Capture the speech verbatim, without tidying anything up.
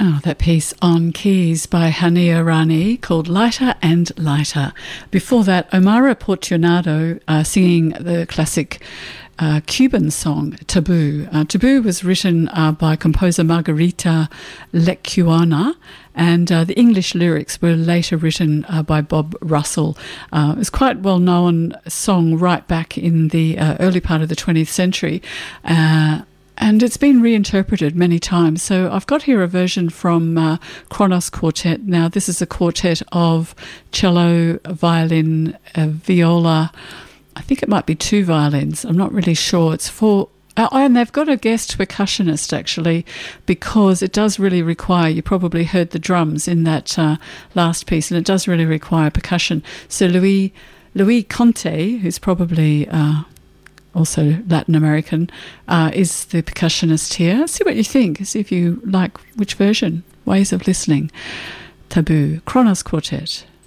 Oh, that piece on keys by Hania Rani called Lighter and Lighter. Before that, Omara Portionado uh, singing the classic uh, Cuban song, Taboo. Uh, Taboo was written uh, by composer Margarita Lecuona, and uh, the English lyrics were later written uh, by Bob Russell. Uh, it was quite a well-known song right back in the uh, early part of the twentieth century. Uh, And it's been reinterpreted many times. So I've got here a version from uh, Kronos Quartet. Now, this is a quartet of cello, violin, uh, viola. I think it might be two violins. I'm not really sure. It's four. Uh, and they've got a guest percussionist, actually, because it does really require, you probably heard the drums in that uh, last piece, and it does really require percussion. So Louis, Louis Conte, who's probably... Uh, also Latin American, uh, is the percussionist here. See what you think. See if you like which version. Ways of listening. Taboo. Kronos Quartet.